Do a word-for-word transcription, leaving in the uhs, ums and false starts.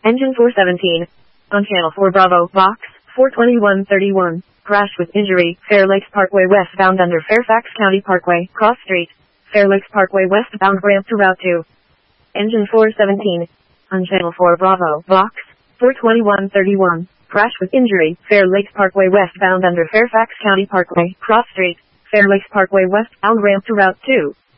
Engine four seventeen. On Channel four Bravo, box, four twenty-one thirty-one. Crash with injury, Fair Lakes Parkway westbound under Fairfax County Parkway, Cross Street. Fair Lakes Parkway westbound ramp to Route two. Engine four seventeen. On Channel four Bravo, box, four twenty-one thirty-one. Crash with injury, Fair Lakes Parkway westbound under Fairfax County Parkway, Cross Street. Fair Lakes Parkway westbound ramp to Route two.